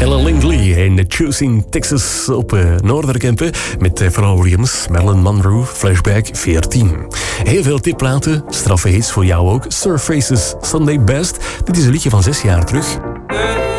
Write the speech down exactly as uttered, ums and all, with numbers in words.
Ella Langley en Choosing Texas op uh, Noorderkempen met uh, Pharrell Williams, Marilyn Monroe, Flashback veertien. Heel veel tipplaten, straffe hits voor jou ook. Surfaces, Sunday Best. Dit is een liedje van zes jaar terug.